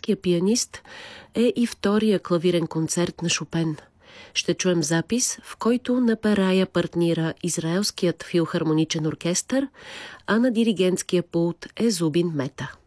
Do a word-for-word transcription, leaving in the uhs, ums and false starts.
френския пианист е и втория клавирен концерт на Шопен. Ще чуем запис, в който на перая партнира Израелският филхармоничен оркестър, а на диригентския пулт е Зубин Мета.